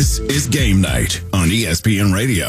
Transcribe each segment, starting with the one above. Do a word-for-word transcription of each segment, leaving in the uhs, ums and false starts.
This is Game Night on E S P N Radio.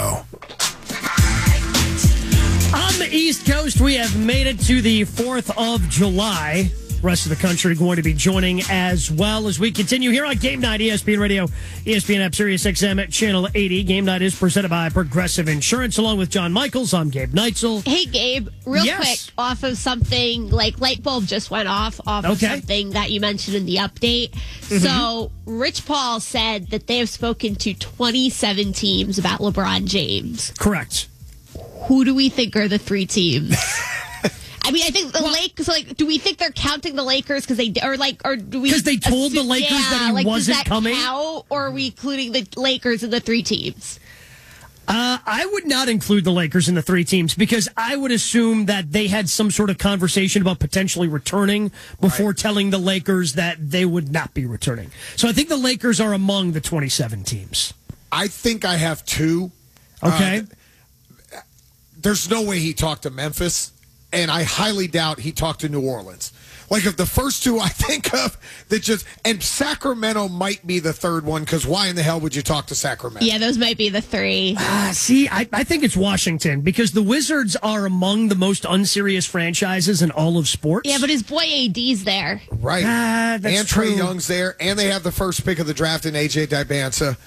On the East Coast, we have made it to the fourth of July. Rest of the country going to be joining as well as we continue here on Game Night, E S P N Radio, E S P N app, Sirius X M at Channel eighty. Game Night is presented by Progressive Insurance. Along with John Michaels, I'm Gabe Neitzel. Hey, Gabe, real yes. quick, off of something, like light bulb just went off, off okay. of something that you mentioned in the update. Mm-hmm. So, Rich Paul said that they have spoken to twenty-seven teams about LeBron James. Correct. Who do we think are the three teams? I mean, I think the well, Lakers. Like, do we think they're counting the Lakers because they, or like, or do we? Because they told assume, the Lakers yeah, that he like, wasn't does that coming. Count, or are we including the Lakers in the three teams? Uh, I would not include the Lakers in the three teams because I would assume that they had some sort of conversation about potentially returning before right. telling the Lakers that they would not be returning. So I think the Lakers are among the twenty-seven teams. I think I have two. Okay. Uh, there's no way he talked to Memphis. And I highly doubt he talked to New Orleans. Like, if the first two I think of that just, and Sacramento might be the third one, because why in the hell would you talk to Sacramento? Yeah, those might be the three. Uh, see, I, I think it's Washington, because the Wizards are among the most unserious franchises in all of sports. Yeah, but his boy A D's there. Right. Uh, that's and Trae true. Young's there, and they have the first pick of the draft in A J Dibanza.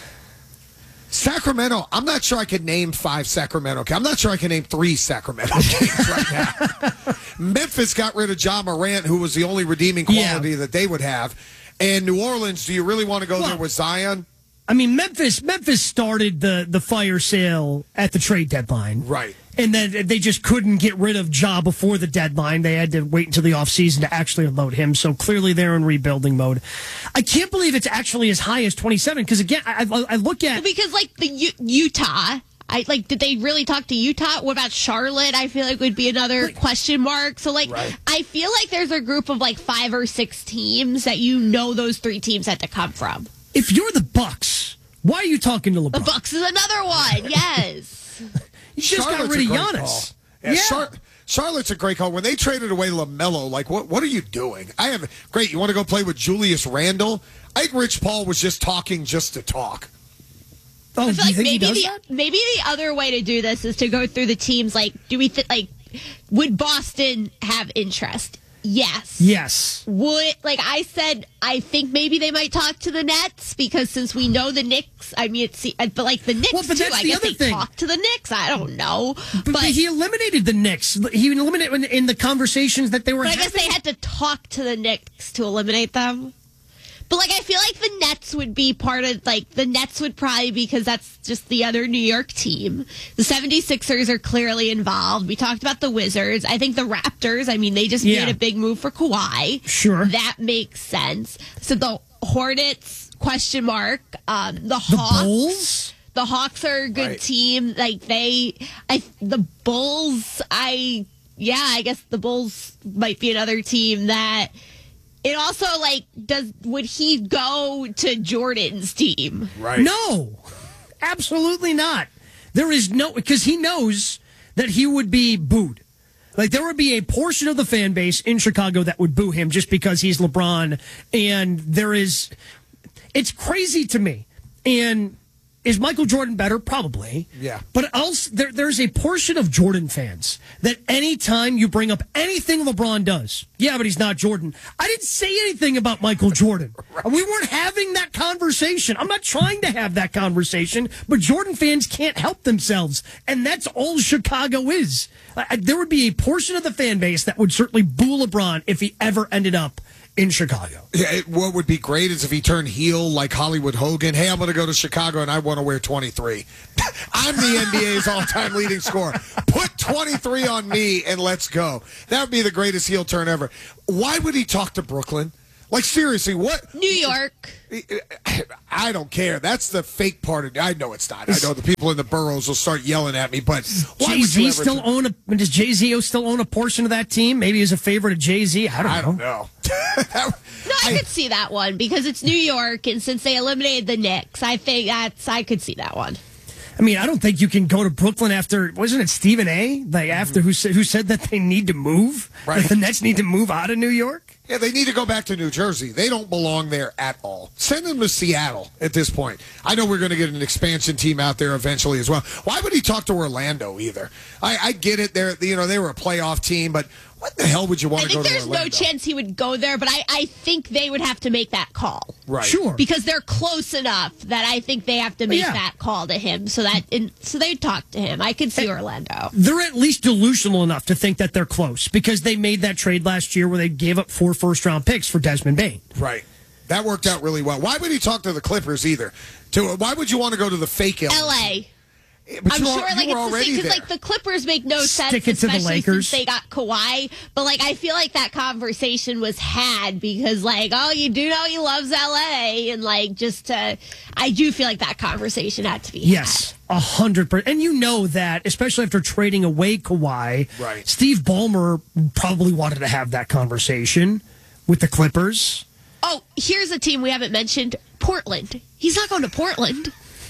Sacramento, I'm not sure I could name five Sacramento. I'm not sure I can name three Sacramento games right now. Memphis got rid of Ja Morant, who was the only redeeming quality yeah. that they would have. And New Orleans, do you really want to go well, there with Zion? I mean, Memphis Memphis started the, the fire sale at the trade deadline. Right. And then they just couldn't get rid of Ja before the deadline. They had to wait until the offseason to actually unload him. So clearly they're in rebuilding mode. I can't believe it's actually as high as twenty-seven because, again, I, I, I look at... Because, like, the U- Utah... I like. Did they really talk to Utah? What about Charlotte? I feel like would be another like, question mark. So, like, right. I feel like there's a group of, like, five or six teams that you know those three teams had to come from. If you're the Bucks, why are you talking to LeBron? The Bucks is another one, yes. You just Charlotte's got rid of Giannis. Yeah, yeah. Char- Charlotte's a great call. When they traded away LaMelo, like, what what are you doing? I have great. You want to go play with Julius Randle? I think Rich Paul was just talking just to talk. Oh, I feel like maybe the, that? maybe the other way to do this is to go through the teams. Like, do we th- like would Boston have interest? Yes. Yes. Would like I said, I think maybe they might talk to the Nets because since we know the Knicks, I mean, it's but like the Knicks well, but too. that's I the guess other they thing. talk to the Knicks. I don't know, but, but he eliminated the Knicks. He eliminated in, in the conversations that they were. But having. I guess they had to talk to the Knicks to eliminate them. But, like, I feel like the Nets would be part of, like, the Nets would probably, because that's just the other New York team. The 76ers are clearly involved. We talked about the Wizards. I think the Raptors, I mean, they just yeah. made a big move for Kawhi. Sure. That makes sense. So the Hornets, question mark. Um, the, the Hawks. Bulls? The Hawks are a good right. team. Like, they, I, the Bulls, I, yeah, I guess the Bulls might be another team that... It also, like, does would he go to Jordan's team? Right. No, absolutely not. There is no, because he knows that he would be booed. Like, there would be a portion of the fan base in Chicago that would boo him just because he's LeBron. And there is, it's crazy to me. And is Michael Jordan better? Probably. Yeah. But also, there, there's a portion of Jordan fans that anytime you bring up anything LeBron does, yeah, but he's not Jordan. I didn't say anything about Michael Jordan. Right. We weren't having that conversation. I'm not trying to have that conversation, but Jordan fans can't help themselves. And that's all Chicago is. I, there would be a portion of the fan base that would certainly boo LeBron if he ever ended up in Chicago. Yeah, it, what would be great is if he turned heel like Hollywood Hogan. Hey, I'm going to go to Chicago and I want to wear twenty-three. I'm the N B A's all-time leading scorer. Put twenty-three on me and let's go. That would be the greatest heel turn ever. Why would he talk to Brooklyn? Like, seriously, what? New York. I don't care. That's the fake part of it. I know it's not. I know the people in the boroughs will start yelling at me, but why would you ever still t- own a, does Jay-Z still own a portion of that team? Maybe he's a favorite of Jay-Z. I don't I know. don't know. that, No, I, I could see that one because it's New York, and since they eliminated the Knicks, I think that's I could see that one. I mean, I don't think you can go to Brooklyn after, wasn't it Stephen A? Like after who said who said that they need to move, right? Like the Nets need to move out of New York. Yeah, they need to go back to New Jersey. They don't belong there at all. Send them to Seattle at this point. I know we're going to get an expansion team out there eventually as well. Why would he talk to Orlando either? I, I get it. They're, you know, they were a playoff team, but what the hell would you want I to go think to there's Orlando? no chance he would go there, but I, I think they would have to make that call. Right. Sure. Because they're close enough that I think they have to make Yeah. that call to him so that in, so they talk to him. I could see Orlando. They're at least delusional enough to think that they're close because they made that trade last year where they gave up four first round picks for Desmond Bain. Right. That worked out really well. Why would he talk to the Clippers either? To Why would you want to go to the fake L A? L A. But I'm you sure, are, like you were it's the already same because, there. like, the Clippers make no sense, Stick it to the especially Lakers. since they got Kawhi. But like, I feel like that conversation was had because, like, oh, you do know he loves L A, and like, just to, I do feel like that conversation had to be Yes, a hundred percent. And you know that, especially after trading away Kawhi, Right. Steve Ballmer probably wanted to have that conversation with the Clippers. had. Oh, here's a team we haven't mentioned: Portland. He's not going to Portland.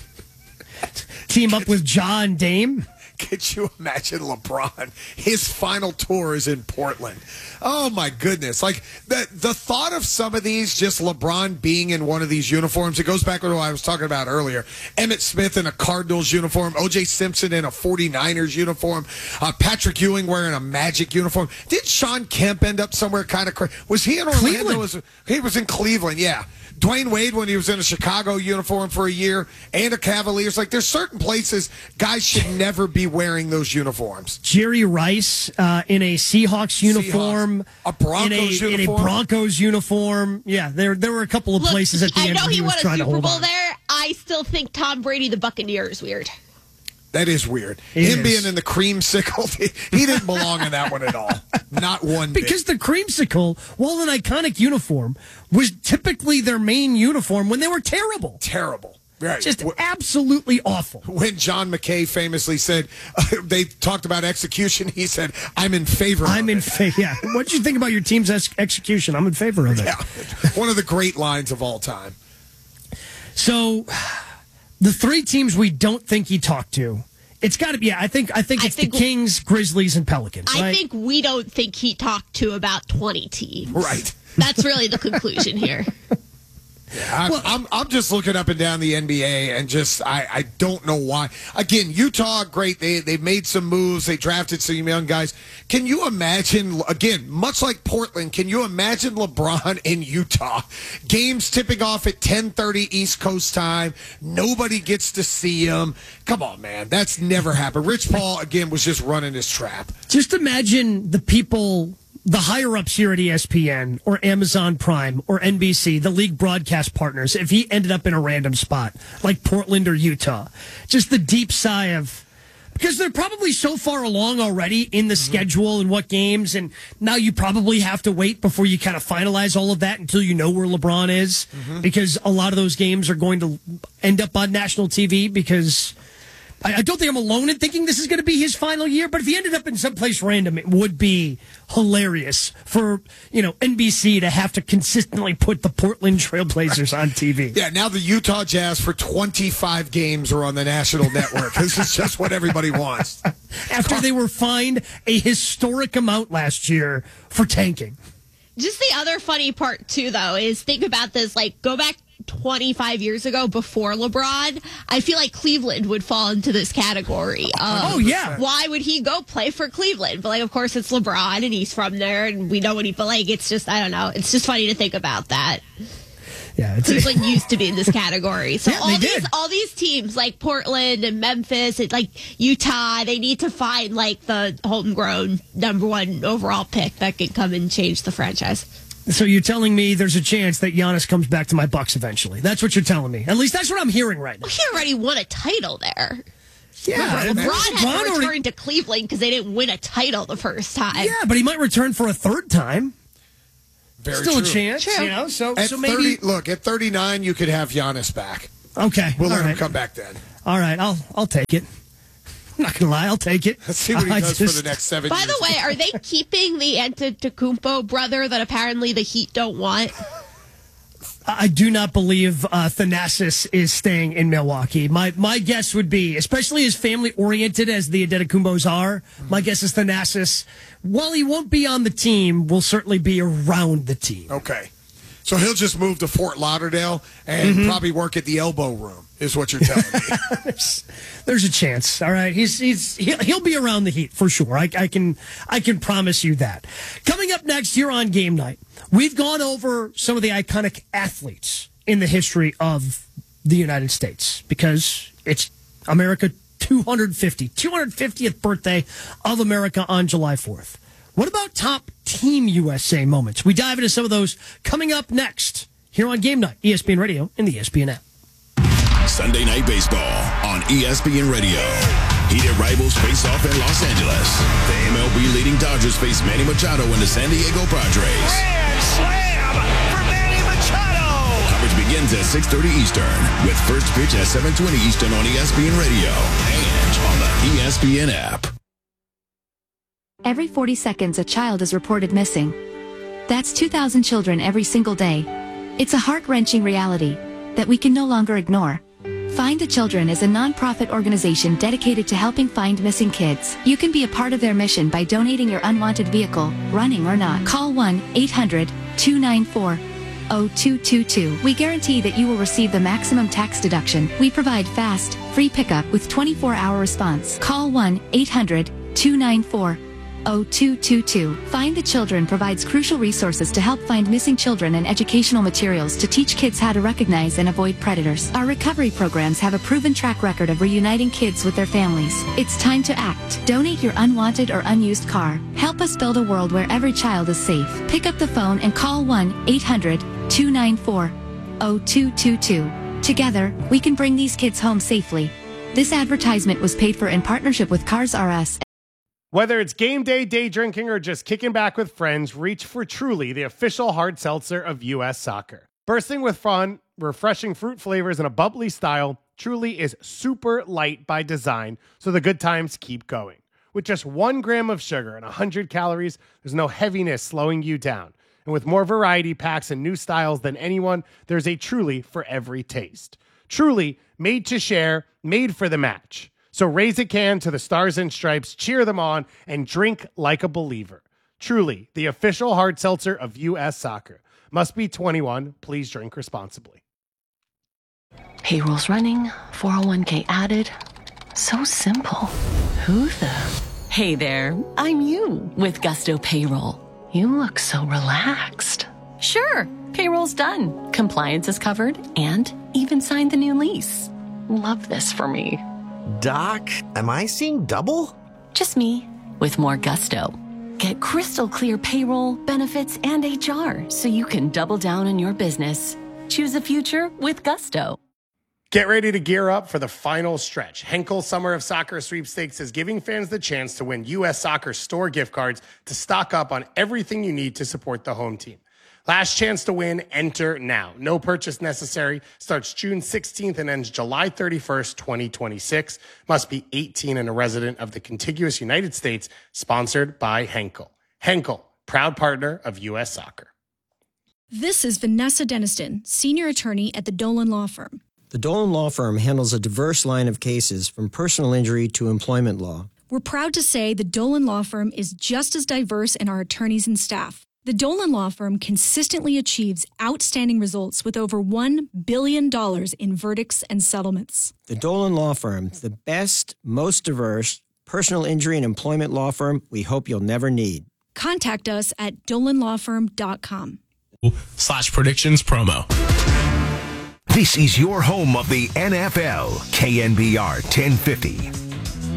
Team up with John Dame. Could you imagine LeBron? His final tour is in Portland. Oh my goodness! Like the the thought of some of these, just LeBron being in one of these uniforms. It goes back to what I was talking about earlier. Emmitt Smith in a Cardinals uniform, O J Simpson in a 49ers uniform, uh, Patrick Ewing wearing a Magic uniform. Did Sean Kemp end up somewhere kind of crazy? Was he in Orlando? Cleveland. Was, he was in Cleveland. Yeah. Dwayne Wade when he was in a Chicago uniform for a year and a Cavaliers. Like, there's certain places guys should never be wearing those uniforms. Jerry Rice uh, in a Seahawks uniform, Seahawks. A Broncos in a, uniform. in a Broncos uniform. Yeah, there there were a couple of Look, places at the I end know where he he was won a trying to Super hold Bowl on. there. I still think Tom Brady, the Buccaneer, is weird. That is weird. It Him is. being in the creamsicle, he, he didn't belong in that one at all. Not one bit. Because the creamsicle, while an iconic uniform, was typically their main uniform when they were terrible. Terrible. Right. Just Wh- absolutely awful. when John McKay famously said, uh, they talked about execution, he said, I'm in favor I'm of in it. favor. Yeah. What do you think about your team's ex- execution? I'm in favor of it. Yeah. One of the great lines of all time. So, the three teams we don't think he talked to, it's got to be. Yeah, I think. I think I it's think- the Kings, Grizzlies, and Pelicans. I right? think we don't think he talked to about twenty teams. Right. That's really the conclusion here. I, I'm I'm just looking up and down the N B A and just I, I don't know why. Again, Utah, great. They they made some moves. They drafted some young guys. Can you imagine? Again, much like Portland, can you imagine LeBron in Utah? Games tipping off at ten thirty East Coast time. Nobody gets to see him. Come on, man. That's never happened. Rich Paul again was just running his trap. Just imagine the people, the higher ups here at E S P N or Amazon Prime or N B C, the league broadcast partners, if he ended up in a random spot like Portland or Utah. Just the deep sigh of, because they're probably so far along already in the mm-hmm. schedule and what games, and now you probably have to wait before you kind of finalize all of that until you know where LeBron is, mm-hmm. because a lot of those games are going to end up on national T V because I don't think I'm alone in thinking this is going to be his final year, but if he ended up in someplace random, it would be hilarious for, you know, N B C to have to consistently put the Portland Trailblazers on T V. Yeah, now the Utah Jazz for twenty-five games are on the national network. This is just what everybody wants. After they were fined a historic amount last year for tanking. Just the other funny part, too, though, is think about this. Like, go back twenty-five years ago before LeBron. I feel like Cleveland would fall into this category. Um, oh, yeah. Why would he go play for Cleveland? But, like, of course, it's LeBron, and he's from there, and we know what he, but, like, it's just, I don't know. It's just funny to think about that. Yeah, it's, Cleveland used to be in this category. So Yeah, all they these did. all these teams like Portland and Memphis and like Utah, they need to find like the homegrown number one overall pick that can come and change the franchise. So you're telling me there's a chance that Giannis comes back to my Bucks eventually. That's what you're telling me. At least that's what I'm hearing right now. Well, he already won a title there. Yeah, Remember, LeBron had to already- return to Cleveland because they didn't win a title the first time. Yeah, but he might return for a third time. Very Still true. a chance, True. you know. So, At so maybe. thirty, look, at thirty-nine, you could have Giannis back. Okay, We'll all let him right. come back then. All right, I'll I'll take it. I'm not gonna lie, I'll take it. Let's see what he I does just- for the next seven By years. the way, are they keeping the Antetokounmpo brother that apparently the Heat don't want? I do not believe uh, Thanasis is staying in Milwaukee. My my guess would be, especially as family-oriented as the Adetokumbos are, my guess is Thanasis, while he won't be on the team, will certainly be around the team. Okay. So he'll just move to Fort Lauderdale and mm-hmm. probably work at the Elbow Room, is what you're telling me. there's, there's a chance. All right, he's he's he'll, he'll be around the Heat for sure. I, I can I can promise you that. Coming up next here on Game Night, we've gone over some of the iconic athletes in the history of the United States because it's America two hundred fifty, two hundred fiftieth birthday of America on July fourth. What about top Team U S A moments? We dive into some of those coming up next here on Game Night, E S P N Radio and the E S P N app. Sunday Night Baseball on E S P N Radio. Heated rivals face off in Los Angeles. The M L B leading Dodgers face Manny Machado and the San Diego Padres. Grand slam for Manny Machado. Coverage begins at six thirty Eastern with first pitch at seven twenty Eastern on E S P N Radio and on the E S P N app. Every forty seconds, a child is reported missing. That's two thousand children every single day. It's a heart-wrenching reality that we can no longer ignore. Find the Children is a non-profit organization dedicated to helping find missing kids. You can be a part of their mission by donating your unwanted vehicle, running or not. Call one eight hundred two nine four oh two two two. We guarantee that you will receive the maximum tax deduction. We provide fast, free pickup with twenty-four hour response. Call one eight hundred two nine four oh two two two. Find the Children provides crucial resources to help find missing children and educational materials to teach kids how to recognize and avoid predators. Our recovery programs have a proven track record of reuniting kids with their families. It's time to act. Donate your unwanted or unused car. Help us build a world where every child is safe. Pick up the phone and call one eight hundred two nine four oh two two two. Together, we can bring these kids home safely. This advertisement was paid for in partnership with Cars R Us. Whether it's game day, day drinking, or just kicking back with friends, reach for Truly, the official hard seltzer of U S Soccer. Bursting with fun, refreshing fruit flavors, and a bubbly style, Truly is super light by design, so the good times keep going. With just one gram of sugar and one hundred calories, there's no heaviness slowing you down. And with more variety packs and new styles than anyone, there's a Truly for every taste. Truly, made to share, made for the match. So raise a can to the Stars and Stripes, cheer them on, and drink like a believer. Truly, the official hard seltzer of U S Soccer. Must be twenty-one. Please drink responsibly. Payroll's running, four oh one k added. So simple. Who the? Hey there, I'm you with Gusto Payroll. You look so relaxed. Sure, payroll's done. Compliance is covered and even signed the new lease. Love this for me. Doc, am I seeing double? Just me, with more gusto. Get crystal clear payroll, benefits, and H R so you can double down on your business. Choose a future with Gusto. Get ready to gear up for the final stretch. Henkel Summer of Soccer Sweepstakes is giving fans the chance to win U S Soccer store gift cards to stock up on everything you need to support the home team. Last chance to win, enter now. No purchase necessary. Starts June sixteenth and ends July thirty-first, twenty twenty-six. Must be eighteen and a resident of the contiguous United States. Sponsored by Henkel. Henkel, proud partner of U S Soccer. This is Vanessa Deniston, senior attorney at the Dolan Law Firm. The Dolan Law Firm handles a diverse line of cases from personal injury to employment law. We're proud to say the Dolan Law Firm is just as diverse in our attorneys and staff. The Dolan Law Firm consistently achieves outstanding results with over one billion dollars in verdicts and settlements. The Dolan Law Firm, the best, most diverse personal injury and employment law firm we hope you'll never need. Contact us at dolan law firm dot com. Slash predictions promo. This is your home of the N F L, K N B R ten fifty.